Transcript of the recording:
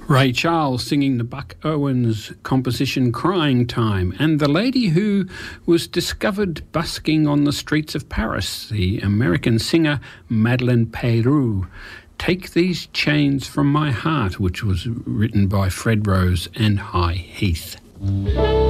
Ray Charles singing the Buck Owens composition Crying Time, and the lady who was discovered busking on the streets of Paris, the American singer Madeleine Peyroux. Take These Chains From My Heart, which was written by Fred Rose and High Heath.